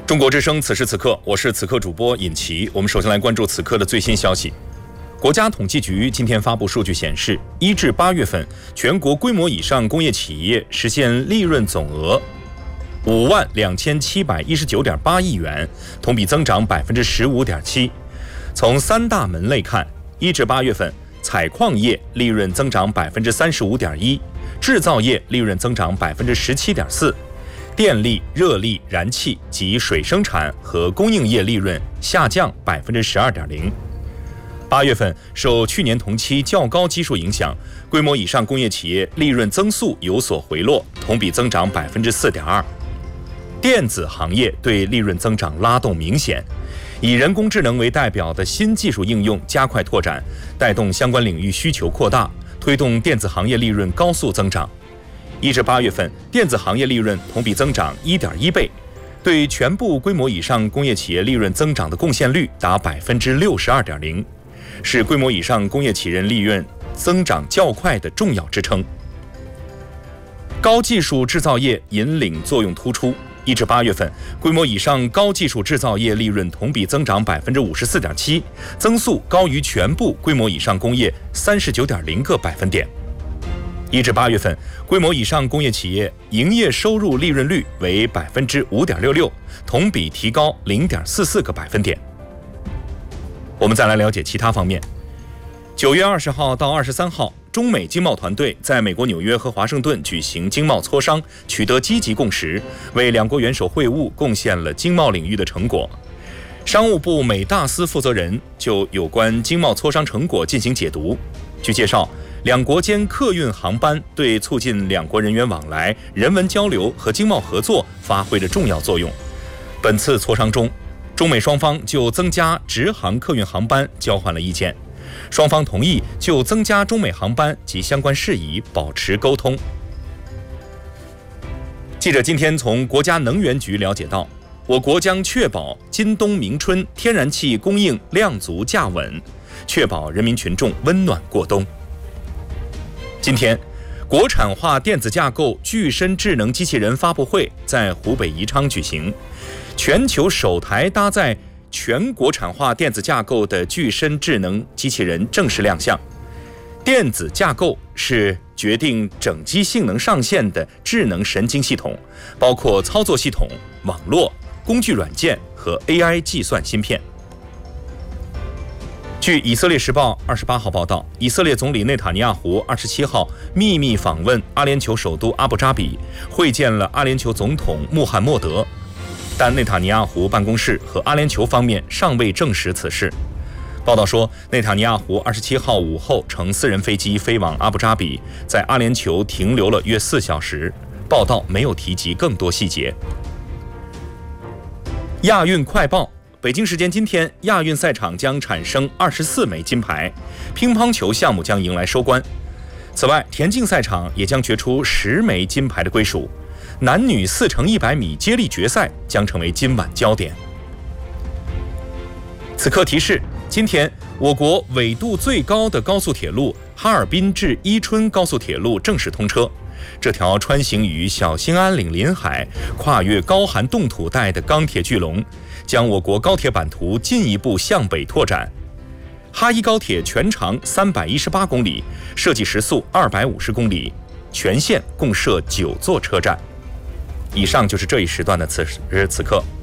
中国之声，此时此刻，我是此刻主播尹奇。我们首先来关注此刻的最新消息。国家统计局今天发布数据显示，1至8月份，全国规模以上工业企业实现利润总额52719.8亿元，同比增长15.7%。从3大门类看，1至8月份，采矿业利润增长35.1%，制造业利润增长17.4%。电力、热力、燃气及水生产和供应业利润下降12.0%。8月份，受去年同期较高基数影响，规模以上工业企业利润增速有所回落，同比增长4.2%。电子行业对利润增长拉动明显，以人工智能为代表的新技术应用加快拓展，带动相关领域需求扩大，推动电子行业利润高速增长。1至8月份，电子行业利润同比增长1.1倍，对全部规模以上工业企业利润增长的贡献率达62.0%，是规模以上工业企业利润增长较快的重要支撑。高技术制造业引领作用突出，1至8月份，规模以上高技术制造业利润同比增长54.7%，增速高于全部规模以上工业39.0个百分点。1至8月份，规模以上工业企业营业收入利润率为5.66%，同比提高0.44个百分点。我们再来了解其他方面。9月20号到23号，中美经贸团队在美国纽约和华盛顿举行经贸磋商，取得积极共识，为两国元首会晤贡献了经贸领域的成果。商务部美大司负责人就有关经贸磋商成果进行解读。据介绍，两国间客运航班对促进两国人员往来、人文交流和经贸合作发挥着重要作用。本次磋商中，中美双方就增加直航客运航班交换了意见，双方同意就增加中美航班及相关事宜保持沟通。记者今天从国家能源局了解到，我国将确保今冬明春天然气供应量足价稳，确保人民群众温暖过冬。今天，国产化电子架构具身智能机器人发布会在湖北宜昌举行，全球首台搭载全国产化电子架构的具身智能机器人正式亮相。电子架构是决定整机性能上限的智能神经系统，包括操作系统、网络、工具软件和 AI 计算芯片。据以色列时报28号报道，以色列总理内塔尼亚胡27号秘密访问阿联酋首都阿布扎比，会见了阿联酋总统穆罕默德，但内塔尼亚胡办公室和阿联酋方面尚未证实此事。报道说，内塔尼亚胡27号午后乘私人飞机飞往阿布扎比，在阿联酋停留了约4小时。报道没有提及更多细节。亚运快报。北京时间今天，亚运赛场将产生24枚金牌，乒乓球项目将迎来收官。此外，田径赛场也将决出10枚金牌的归属。男女4×100米接力决赛将成为今晚焦点。此刻提示：今天，我国纬度最高的高速铁路哈尔滨至伊春高速铁路正式通车。这条穿行于小兴安岭临海、跨越高寒冻土带的钢铁巨龙，将我国高铁版图进一步向北拓展。哈伊高铁全长318公里，设计时速250公里，全线共设9座车站。以上就是这一时段的此时此刻。